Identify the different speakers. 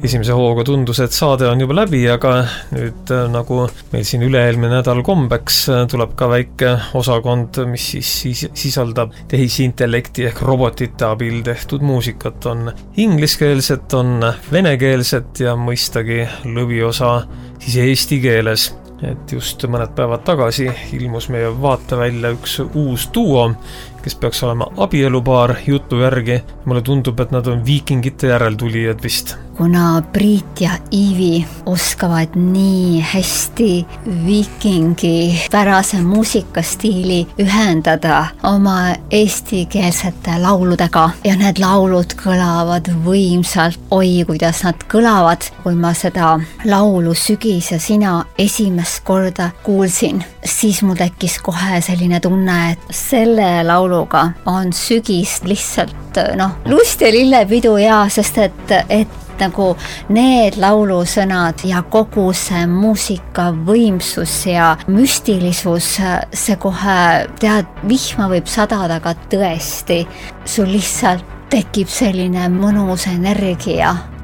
Speaker 1: esimese hooga tundus, et saade on juba läbi, aga nüüd nagu meil siin üle-eelmine nädal kombeks tuleb ka väike osakond, mis siis sisaldab tehisintellekti ehk robotite abil tehtud muusikat. On ingliskeelset, on venekeelset ja mõistagi lõviosa siis eesti keeles. Et just mõned päevad tagasi ilmus meie vaatevälja üks uus duo, kes peaks olema abielupaar jutu järgi. Mulle tundub, et nad on viikingite järeltulijad vist.
Speaker 2: Kuna Priit ja Iivi oskavad nii hästi viikingi pärase muusikastiili ühendada oma eestikeelsete lauludega ja need laulud kõlavad võimsalt. Oi, kuidas nad kõlavad, kui ma seda laulu Sügis ja sina esimest korda kuulsin, siis mul tekkis kohe selline tunne, et selle lauluga on sügis lihtsalt lust ja lillepidu ja sest et nagu need laulusõnad ja kogu see muusika võimsus ja müstilisus, see kohe, vihma võib sadada, aga tõesti, sul lihtsalt tekib selline mõnus energia.